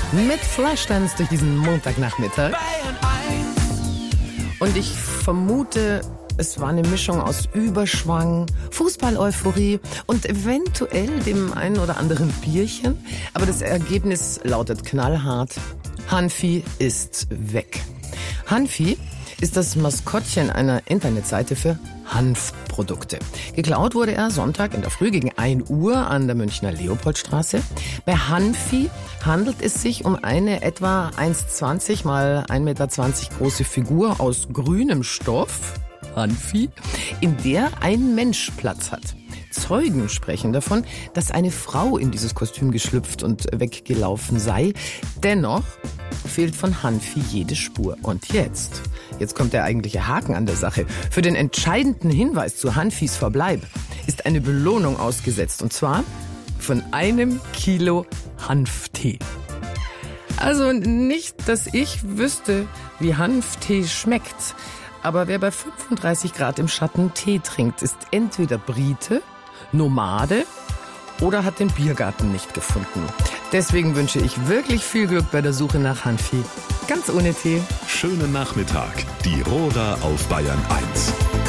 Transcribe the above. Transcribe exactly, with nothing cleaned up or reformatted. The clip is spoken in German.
mit Flashdance durch diesen Montagnachmittag. Und ich vermute, es war eine Mischung aus Überschwang, Fußball-Euphorie und eventuell dem einen oder anderen Bierchen. Aber das Ergebnis lautet knallhart: Hanfi ist weg. Hanfi ist das Maskottchen einer Internetseite für Hanfprodukte. Geklaut wurde er Sonntag in der Früh gegen ein Uhr an der Münchner Leopoldstraße. Bei Hanfi handelt es sich um eine etwa eins Komma zwanzig mal ein Meter zwanzig große Figur aus grünem Stoff, Hanfi, in der ein Mensch Platz hat. Zeugen sprechen davon, dass eine Frau in dieses Kostüm geschlüpft und weggelaufen sei. Dennoch fehlt von Hanfi jede Spur. Und jetzt, jetzt kommt der eigentliche Haken an der Sache. Für den entscheidenden Hinweis zu Hanfis Verbleib ist eine Belohnung ausgesetzt. Und zwar von einem Kilo Hanftee. Also nicht, dass ich wüsste, wie Hanftee schmeckt. Aber wer bei fünfunddreißig Grad im Schatten Tee trinkt, ist entweder Brite, Nomade oder hat den Biergarten nicht gefunden. Deswegen wünsche ich wirklich viel Glück bei der Suche nach Hanfi. Ganz ohne Tee. Schönen Nachmittag. Die Rohrer auf Bayern eins.